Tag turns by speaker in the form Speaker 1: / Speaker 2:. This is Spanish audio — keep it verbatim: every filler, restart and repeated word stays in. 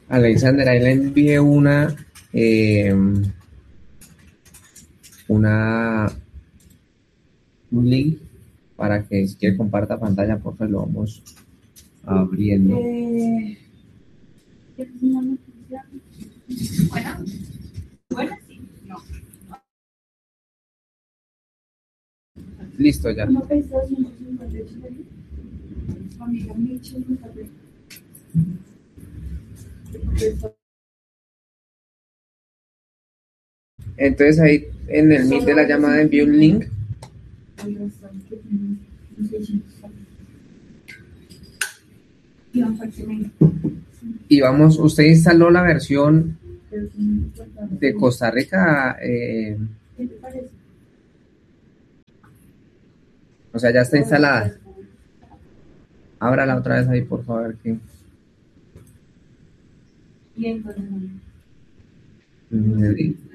Speaker 1: Alexander, ahí le envié una, eh, una, un link para que si quiere comparta pantalla, por favor, lo vamos abriendo.
Speaker 2: Eh, ¿es una noticia? Bueno, bueno, sí, no.
Speaker 1: Listo ya.
Speaker 2: ¿Cómo pesa ciento cincuenta y ocho? Amiga, Micho, no sabe.
Speaker 1: Entonces ahí en el Meet de la llamada envío un link. Y vamos, usted instaló la versión de Costa Rica, eh,
Speaker 2: ¿Qué te parece?
Speaker 1: o sea, ya está instalada. Ábrala otra vez ahí, por favor. Que...
Speaker 2: Y entonces,
Speaker 1: Mm,